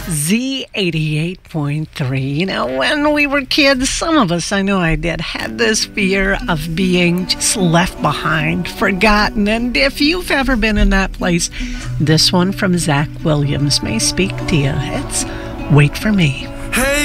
Z88.3. You know, when we were kids, some of us, I know I did, had this fear of being just left behind, forgotten. And if you've ever been in that place, this one from Zach Williams may speak to you. It's Wait for Me. Hey,